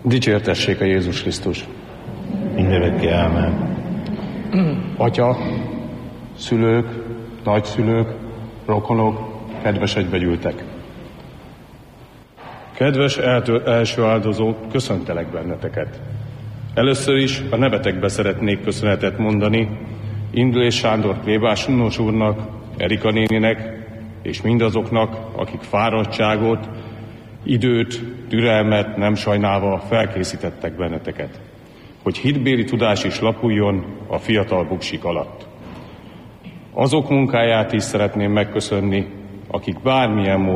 Dicsértessék a Jézus Krisztus! Mindörökké ámen. Atya, szülők, nagyszülők, rokonok, kedves egybegyűltek. Kedves első áldozók, köszöntelek benneteket. Először is a nevetekbe szeretnék köszönetet mondani Indulés Sándor plébás unnos úrnak, Erika néninek és mindazoknak, akik fáradtságot, időt, türelmet nem sajnálva felkészítettek benneteket, hogy hitbéli tudás is lapuljon a fiatal buksik alatt. Azok munkáját is szeretném megköszönni, akik bármilyen módon